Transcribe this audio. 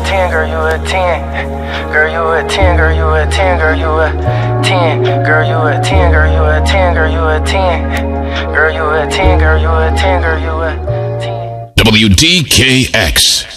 10, girl, you a 10. Girl, you a 10, girl, you a 10, girl, you a 10. Girl, you a 10, girl, you a 10, girl, you a 10. Girl, you a 10, girl, you a 10, girl, you a 10. WDKX.